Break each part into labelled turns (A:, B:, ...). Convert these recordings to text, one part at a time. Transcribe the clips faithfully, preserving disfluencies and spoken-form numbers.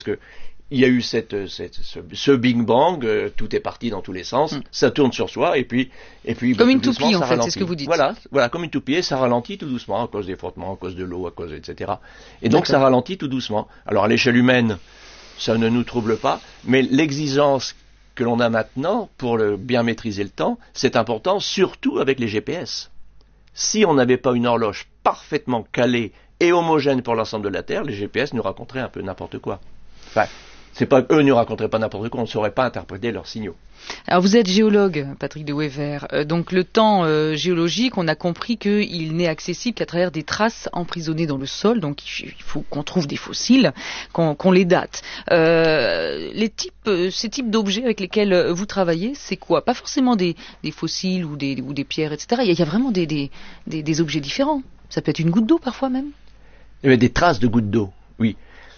A: que il y a eu cette, cette, ce, ce Big Bang, euh, tout est parti dans tous les sens, mm. ça tourne sur soi, et puis... Et puis
B: comme
A: bah,
B: une
A: tout
B: toupie,
A: doucement,
B: en fait,
A: ralentit.
B: c'est ce que vous dites.
A: Voilà, voilà, comme une toupie, et ça ralentit tout doucement, à cause des frottements, à cause de l'eau, à cause, et cetera. Et donc, D'accord. ça ralentit tout doucement. Alors, à l'échelle humaine, ça ne nous trouble pas, mais l'exigence que l'on a maintenant, pour le, bien maîtriser le temps, c'est important, surtout avec les G P S. Si on n'avait pas une horloge parfaitement calée et homogène pour l'ensemble de la Terre, les G P S nous raconteraient un peu n'importe quoi. Enfin, c'est pas eux ne nous raconteraient pas n'importe quoi, on ne saurait pas interpréter leurs signaux.
B: Alors vous êtes géologue, Patrick de Wever. Euh, donc le temps euh, géologique, on a compris qu'il n'est accessible qu'à travers des traces emprisonnées dans le sol. Donc il faut qu'on trouve des fossiles, qu'on, qu'on les date. Euh, les types, euh, ces types d'objets avec lesquels vous travaillez, c'est quoi? Pas forcément des, des fossiles ou des, ou des pierres, et cetera. Il y a vraiment des, des, des, des objets différents. Ça peut être une goutte d'eau parfois même.
A: Il y a des traces de gouttes d'eau, oui.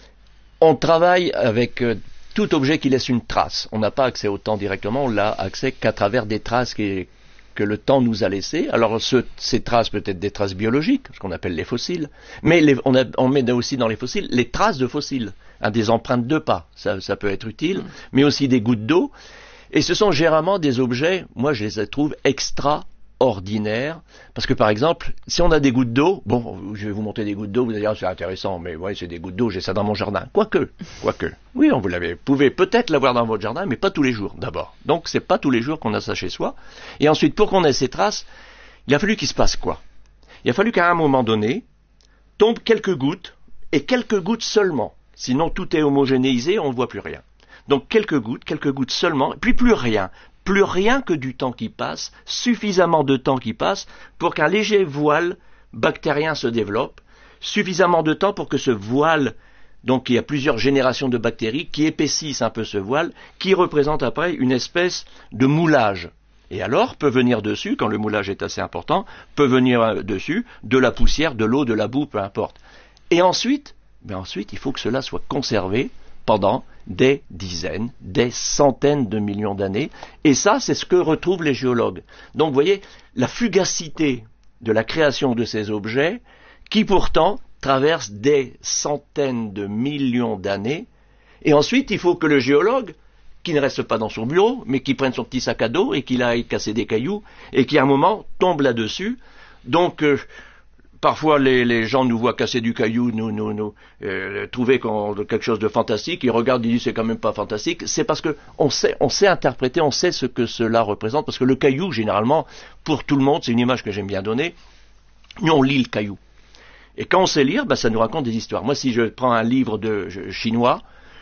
A: On travaille avec euh, tout objet qui laisse une trace. On n'a pas accès au temps directement, on n'a accès qu'à travers des traces qui, que le temps nous a laissées. Alors ce, ces traces peuvent être des traces biologiques, ce qu'on appelle les fossiles, mais les, on, a, on met aussi dans les fossiles les traces de fossiles, hein, des empreintes de pas, ça, ça peut être utile, mmh. mais aussi des gouttes d'eau. Et ce sont généralement des objets, moi je les trouve extra ordinaire, parce que par exemple, si on a des gouttes d'eau, bon, je vais vous montrer des gouttes d'eau, vous allez dire, oh, c'est intéressant, mais ouais, c'est des gouttes d'eau, j'ai ça dans mon jardin. Quoique, quoique, oui, on vous l'avez, pouvez peut-être l'avoir dans votre jardin, mais pas tous les jours, d'abord. Donc, c'est pas tous les jours qu'on a ça chez soi. Et ensuite, pour qu'on ait ces traces, il a fallu qu'il se passe quoi? Il a fallu qu'à un moment donné, tombent quelques gouttes, et quelques gouttes seulement. Sinon, tout est homogénéisé, on ne voit plus rien. Donc, quelques gouttes, quelques gouttes seulement, puis plus rien. Plus rien que du temps qui passe, suffisamment de temps qui passe pour qu'un léger voile bactérien se développe, suffisamment de temps pour que ce voile, donc il y a plusieurs générations de bactéries qui épaississent un peu ce voile, qui représente après une espèce de moulage. Et alors peut venir dessus, quand le moulage est assez important, peut venir dessus de la poussière, de l'eau, de la boue, peu importe. Et ensuite, ben ensuite il faut que cela soit conservé pendant des dizaines, des centaines de millions d'années. Et ça, c'est ce que retrouvent les géologues. Donc, vous voyez, la fugacité de la création de ces objets, qui pourtant traversent des centaines de millions d'années. Et ensuite, il faut que le géologue, qui ne reste pas dans son bureau, mais qui prenne son petit sac à dos et qu'il aille casser des cailloux, et qui à un moment tombe là-dessus. Donc, euh, Parfois, les, les gens nous voient casser du caillou, nous, nous, nous euh, trouver quelque chose de fantastique. Ils regardent, ils disent c'est quand même pas fantastique. C'est parce que on sait, on sait interpréter, on sait ce que cela représente. Parce que le caillou, généralement, pour tout le monde, c'est une image que j'aime bien donner. Nous, on lit le caillou. Et quand on sait lire, ben, ça nous raconte des histoires. Moi, si je prends un livre de je, chinois,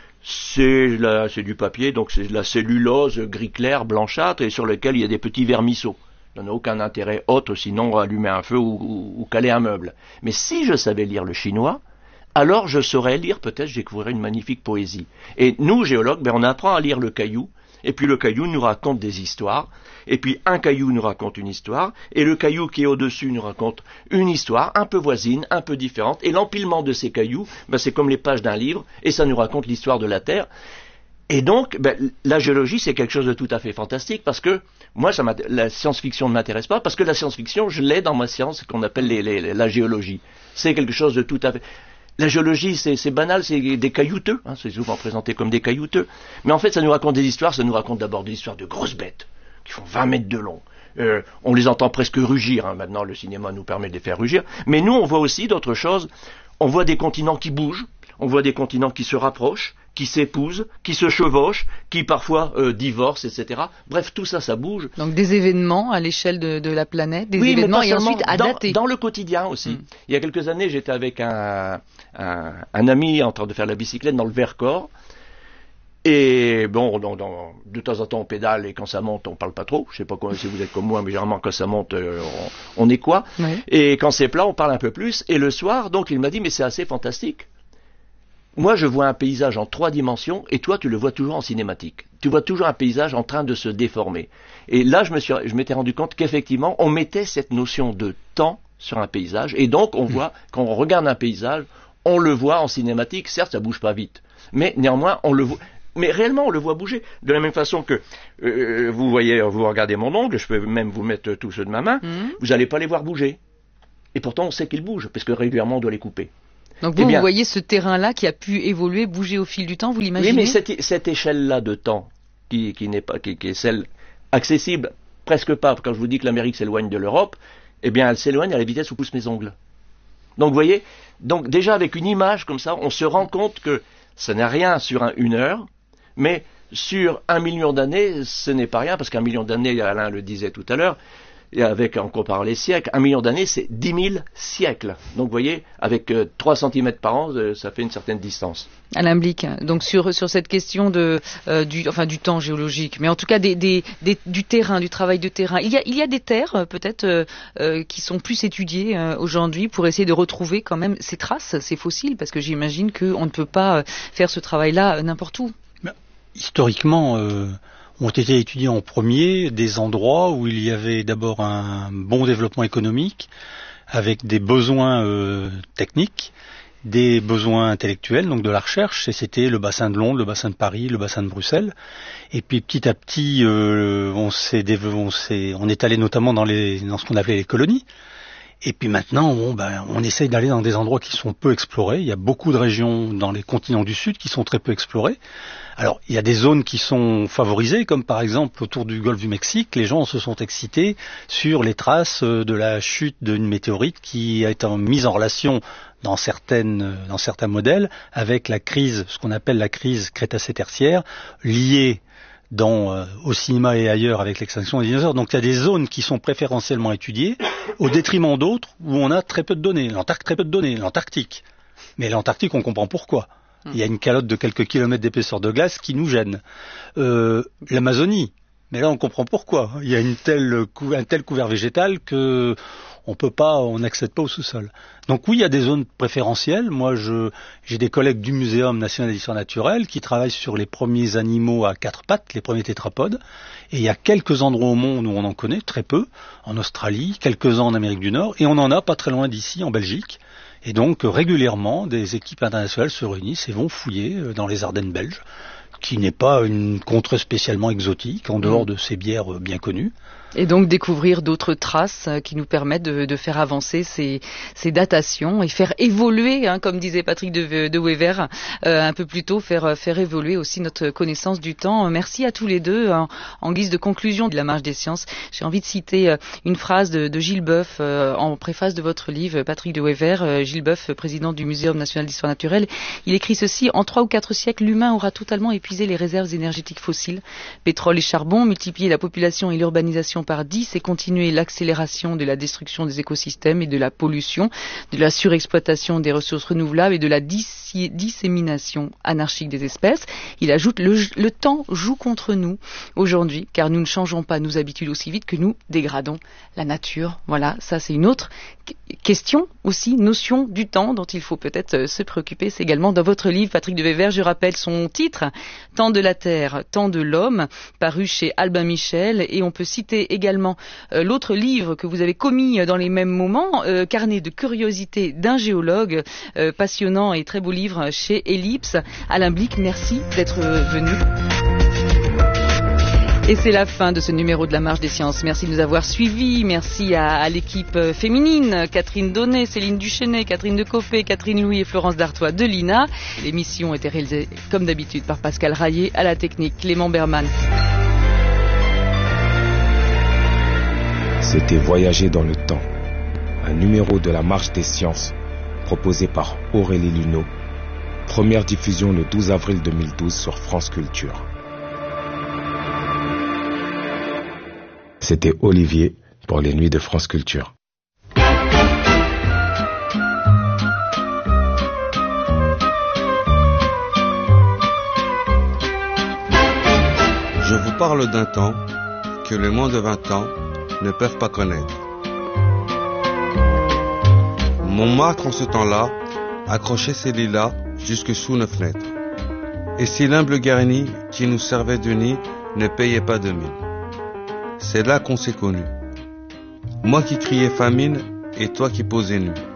A: c'est, la, c'est du papier, donc c'est de la cellulose gris clair, blanchâtre, et sur lequel il y a des petits vermisseaux. Ça n'a aucun intérêt autre, sinon allumer un feu ou, ou, ou caler un meuble. Mais si je savais lire le chinois, alors je saurais lire, peut-être je découvrirais une magnifique poésie. Et nous, géologues, ben, on apprend à lire le caillou, et puis le caillou nous raconte des histoires, et puis un caillou nous raconte une histoire, et le caillou qui est au-dessus nous raconte une histoire un peu voisine, un peu différente, et l'empilement de ces cailloux, ben, c'est comme les pages d'un livre, et ça nous raconte l'histoire de la Terre. Et donc, ben, la géologie, c'est quelque chose de tout à fait fantastique, parce que moi, ça la science-fiction ne m'intéresse pas, parce que la science-fiction, je l'ai dans ma science qu'on appelle les, les, la géologie. C'est quelque chose de tout à fait... La géologie, c'est, c'est banal, c'est des caillouteux, hein, c'est souvent présenté comme des caillouteux. Mais en fait, ça nous raconte des histoires, ça nous raconte d'abord des histoires de grosses bêtes, qui font vingt mètres de long. Euh, on les entend presque rugir, hein. Maintenant le cinéma nous permet de les faire rugir. Mais nous, on voit aussi d'autres choses. On voit des continents qui bougent, on voit des continents qui se rapprochent, qui s'épousent, qui se chevauchent, qui parfois euh, divorcent, et cetera. Bref, tout ça, ça bouge.
B: Donc des événements à l'échelle de, de la planète, des
A: oui,
B: événements et ensuite à
A: dans,
B: dater.
A: Dans le quotidien aussi. Mm. Il y a quelques années, j'étais avec un, un, un ami en train de faire la bicyclette dans le Vercors. Et bon, dans, dans, de temps en temps on pédale et quand ça monte on parle pas trop. Je sais pas si vous êtes comme moi, mais généralement quand ça monte euh, on, on est quoi. Oui. Et quand c'est plat on parle un peu plus. Et le soir, donc il m'a dit mais c'est assez fantastique. Moi je vois un paysage en trois dimensions et toi tu le vois toujours en cinématique. Tu vois toujours un paysage en train de se déformer. Et là je me suis, je m'étais rendu compte qu'effectivement on mettait cette notion de temps sur un paysage et donc on mmh. voit quand on regarde un paysage on le voit en cinématique. Certes ça bouge pas vite, mais néanmoins on le voit. Mais réellement, on le voit bouger. De la même façon que euh, vous voyez, vous regardez mon ongle, je peux même vous mettre tous ceux de ma main, mmh. vous n'allez pas les voir bouger. Et pourtant, on sait qu'ils bougent, parce que régulièrement, on doit les couper.
B: Donc vous,
A: eh bien,
B: vous voyez ce terrain-là qui a pu évoluer, bouger au fil du temps, vous l'imaginez?
A: Oui, mais cette, cette échelle-là de temps, qui, qui n'est pas, qui, qui est celle accessible, presque pas. Quand je vous dis que l'Amérique s'éloigne de l'Europe, eh bien, elle s'éloigne à la vitesse où poussent mes ongles. Donc, vous voyez, donc déjà avec une image comme ça, on se rend compte que ça n'est rien sur un, une heure, mais sur un million d'années, ce n'est pas rien, parce qu'un million d'années, Alain le disait tout à l'heure, et avec, on compare les siècles, un million d'années, c'est dix mille siècles. Donc, vous voyez, avec euh, trois centimètres par an, euh, ça fait une certaine distance.
B: Alain Blick, donc sur, sur cette question de, euh, du, enfin, du temps géologique, mais en tout cas des, des, des, du terrain, du travail de terrain. Il y a, il y a des terres, euh, peut-être, euh, euh, qui sont plus étudiées euh, aujourd'hui pour essayer de retrouver quand même ces traces, ces fossiles, parce que j'imagine qu'on ne peut pas euh, faire ce travail-là euh, n'importe où.
C: Ben, historiquement... Euh... ont été étudiés en premier des endroits où il y avait d'abord un bon développement économique, avec des besoins euh, techniques, des besoins intellectuels, donc de la recherche, et c'était le bassin de Londres, le bassin de Paris, le bassin de Bruxelles. Et puis petit à petit, euh, on, s'est, on, s'est, on est allé notamment dans, les, dans ce qu'on appelait les colonies. Et puis maintenant, bon, ben, on essaye d'aller dans des endroits qui sont peu explorés. Il y a beaucoup de régions dans les continents du Sud qui sont très peu explorées. Alors, il y a des zones qui sont favorisées, comme par exemple autour du golfe du Mexique. Les gens se sont excités sur les traces de la chute d'une météorite qui a été mise en relation dans certaines, dans certains modèles avec la crise, ce qu'on appelle la crise crétacé-tertiaire, liée Dans, euh, au cinéma et ailleurs avec l'extinction des dinosaures. Donc il y a des zones qui sont préférentiellement étudiées au détriment d'autres où on a très peu de données. L'Antarctique, très peu de données. L'Antarctique. Mais l'Antarctique, on comprend pourquoi. Il y a une calotte de quelques kilomètres d'épaisseur de glace qui nous gêne. Euh, L'Amazonie. Mais là, on comprend pourquoi. Il y a une telle, un tel couvert végétal que on peut pas, on n'accède pas au sous-sol. Donc oui, il y a des zones préférentielles. Moi, je, j'ai des collègues du Muséum national d'histoire naturelle qui travaillent sur les premiers animaux à quatre pattes, les premiers tétrapodes. Et il y a quelques endroits au monde où on en connaît, très peu. En Australie, quelques-uns en Amérique du Nord. Et on en a pas très loin d'ici, en Belgique. Et donc, régulièrement, des équipes internationales se réunissent et vont fouiller dans les Ardennes belges, qui n'est pas une contrée spécialement exotique, en dehors de ces bières bien connues.
B: Et donc découvrir d'autres traces qui nous permettent de, de faire avancer ces, ces datations et faire évoluer, hein, comme disait Patrick de, de Wever euh, un peu plus tôt, faire, faire évoluer aussi notre connaissance du temps. Merci à tous les deux. En, en guise de conclusion de la Marche des Sciences, j'ai envie de citer une phrase de, de Gilles Boeuf euh, en préface de votre livre, Patrick de Wever. Euh, Gilles Boeuf, président du Muséum national d'histoire naturelle, il écrit ceci: en trois ou quatre siècles, l'humain aura totalement épuisé les réserves énergétiques fossiles, pétrole et charbon, multiplié la population et l'urbanisation par dix et continuer l'accélération de la destruction des écosystèmes et de la pollution, de la surexploitation des ressources renouvelables et de la dis- dissémination anarchique des espèces. Il ajoute: le, le temps joue contre nous aujourd'hui car nous ne changeons pas nos habitudes aussi vite que nous dégradons la nature. Voilà, ça c'est une autre question aussi, notion du temps dont il faut peut-être se préoccuper. C'est également dans votre livre, Patrick de Wever. Je rappelle son titre, Temps de la Terre, Temps de l'Homme, paru chez Albin Michel. Et on peut citer également euh, l'autre livre que vous avez commis dans les mêmes moments, euh, Carnet de curiosité d'un géologue, euh, passionnant et très beau livre chez Ellipse. Alain Blick, merci d'être venu. Et c'est la fin de ce numéro de la Marche des Sciences. Merci de nous avoir suivis. Merci à, à l'équipe féminine, Catherine Donnet, Céline Duchesnay, Catherine Decopé, Catherine Louis et Florence Dartois de l'I N A. L'émission a été réalisée comme d'habitude par Pascal Raillet, à la technique Clément Berman.
D: C'était Voyager dans le temps, un numéro de la Marche des Sciences proposé par Aurélie Luneau. Première diffusion le douze avril deux mille douze sur France Culture. C'était Olivier pour les Nuits de France Culture.
E: Je vous parle d'un temps que les moins de vingt ans ne peuvent pas connaître. Montmartre en ce temps-là accrochait ses lilas jusque sous nos fenêtres. Et si l'humble garni qui nous servait de nid ne payait pas de mine. C'est là qu'on s'est connus. Moi qui criais famine et toi qui posais nu.